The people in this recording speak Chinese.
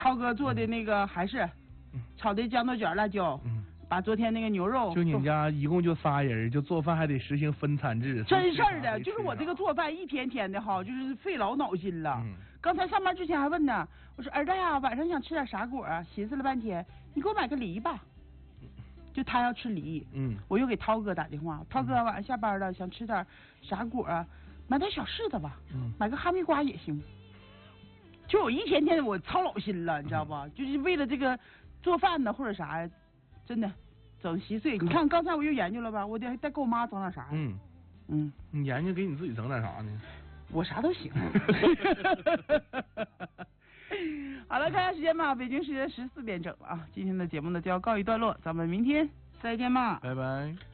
涛哥做的那个还是炒的豇豆卷辣椒，把昨天那个牛肉。 就你们家一共就仨人，就做饭还得实行分餐制。 真事儿的，就是我这个做饭一天天的哈，就是费老脑筋了。刚才上班之前还问呢，我说儿子呀，晚上想吃点啥果啊？寻思了半天，你给我买个梨吧。就他要吃梨，我又给涛哥打电话，涛哥晚上下班了，想吃点啥果啊？买点小柿子吧，买个哈密瓜也行。就我一天天我操老心了，你知道吧？就是为了这个做饭呢或者啥，真的整稀碎。你看刚才我又研究了吧，我得再给我妈整点啥。 你研究给你自己整点啥呢？ 我啥都行。好了，看下时间吧，北京时间14点整啊。今天的节目呢就要告一段落，咱们明天再见吧， 拜拜。